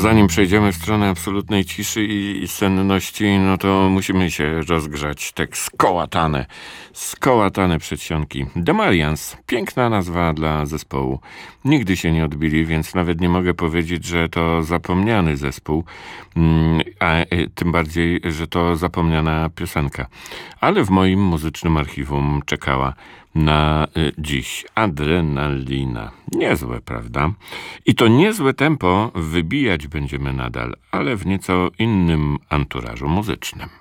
zanim przejdziemy w stronę absolutnej ciszy i senności, no to musimy się rozgrzać. Tak skołatane przedsionki. The Marians, piękna nazwa dla zespołu. Nigdy się nie odbili, więc nawet nie mogę powiedzieć, że to zapomniany zespół, a tym bardziej, że to zapomniana piosenka. Ale w moim muzycznym archiwum czekała na dziś Adrenalina. Niezłe, prawda? I to niezłe tempo wybijać będziemy nadal, ale w nieco innym anturażu muzycznym.